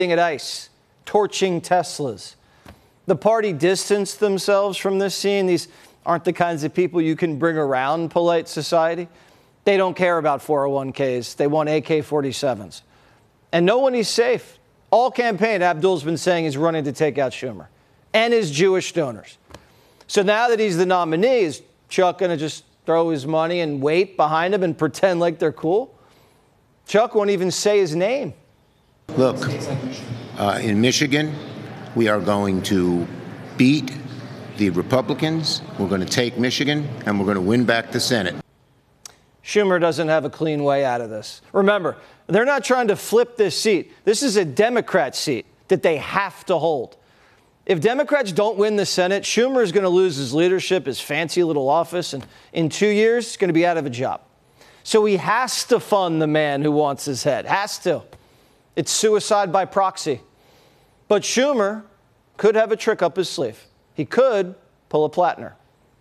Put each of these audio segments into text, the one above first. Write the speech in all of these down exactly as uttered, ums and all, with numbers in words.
at ICE, torching Teslas. The party distanced themselves from this scene. These aren't the kinds of people you can bring around polite society. They don't care about four oh one Ks. They want A K forty-sevens. And no one is safe. All campaign, Abdul's been saying he's running to take out Schumer and his Jewish donors. So now that he's the nominee, is Chuck going to just throw his money and wait behind him and pretend like they're cool? Chuck won't even say his name. Look, uh, in Michigan, we are going to beat the Republicans. We're going to take Michigan, and we're going to win back the Senate. Schumer doesn't have a clean way out of this. Remember, they're not trying to flip this seat. This is a Democrat seat that they have to hold. If Democrats don't win the Senate, Schumer is going to lose his leadership, his fancy little office, and in two years, he's going to be out of a job. So he has to fund the man who wants his head. Has to. It's suicide by proxy. But Schumer could have a trick up his sleeve. He could pull a Plattner.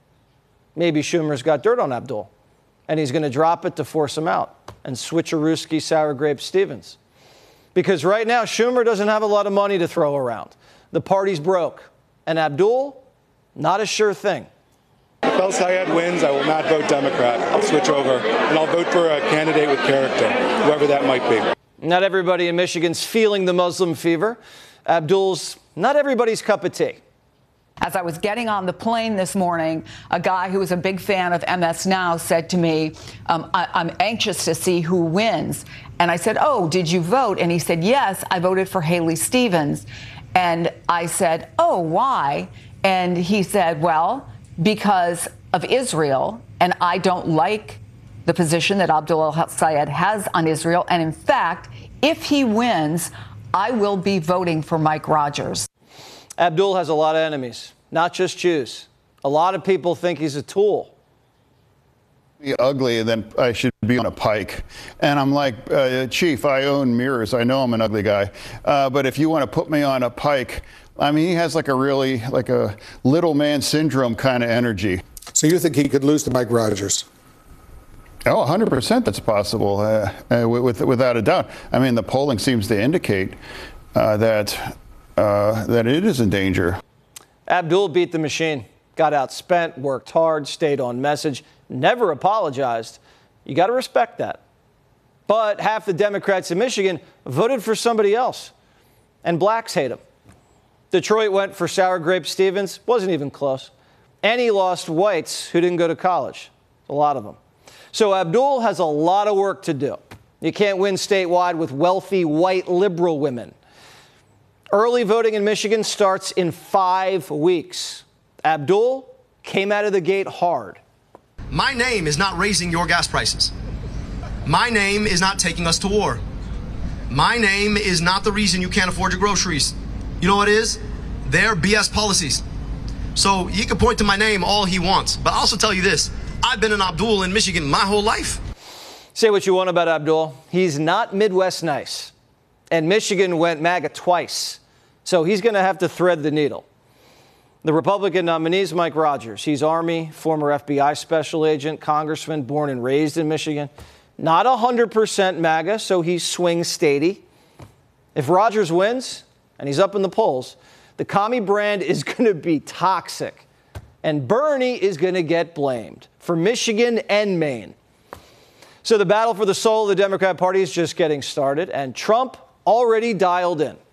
Maybe Schumer's got dirt on Abdul, and he's going to drop it to force him out and switcherooski sour grape Stevens. Because right now, Schumer doesn't have a lot of money to throw around. The party's broke. And Abdul, not a sure thing. If El Sayed wins, I will not vote Democrat. I'll switch over, and I'll vote for a candidate with character, whoever that might be. Not everybody in Michigan's feeling the Muslim fever. Abdul's not everybody's cup of tea. As I was getting on the plane this morning, a guy who was a big fan of M S Now said to me, um, I- I'm anxious to see who wins. And I said, oh, did you vote? And he said, yes, I voted for Haley Stevens. And I said, oh, why? And he said, well, because of Israel. And I don't like the position that Abdul El-Sayed has on Israel. And in fact, if he wins, I will be voting for Mike Rogers. Abdul has a lot of enemies, not just Jews. A lot of people think he's a tool. Be ugly, and then I should be on a pike. And I'm like, uh, Chief, I own mirrors. I know I'm an ugly guy. Uh, but if you want to put me on a pike, I mean, he has like a really, like a little man syndrome kind of energy. So you think he could lose to Mike Rogers? Oh, one hundred percent that's possible, uh, uh, with, without a doubt. I mean, the polling seems to indicate uh, that, uh, that it is in danger. Abdul beat the machine, got outspent, worked hard, stayed on message, never apologized. You got to respect that. But half the Democrats in Michigan voted for somebody else, and blacks hate him. Detroit went for sour grape Stevens, wasn't even close. And he lost whites who didn't go to college, a lot of them. So Abdul has a lot of work to do. You can't win statewide with wealthy, white, liberal women. Early voting in Michigan starts in five weeks. Abdul came out of the gate hard. My name is not raising your gas prices. My name is not taking us to war. My name is not the reason you can't afford your groceries. You know what it is? They're B S policies. So he can point to my name all he wants. But I'll also tell you this. I've been an Abdul in Michigan my whole life. Say what you want about Abdul. He's not Midwest nice. And Michigan went MAGA twice. So he's going to have to thread the needle. The Republican nominee is Mike Rogers. He's Army, former F B I special agent, congressman, born and raised in Michigan. Not one hundred percent MAGA, so he swings statey. If Rogers wins, and he's up in the polls, the commie brand is going to be toxic. And Bernie is going to get blamed for Michigan and Maine. So the battle for the soul of the Democrat Party is just getting started, and Trump already dialed in.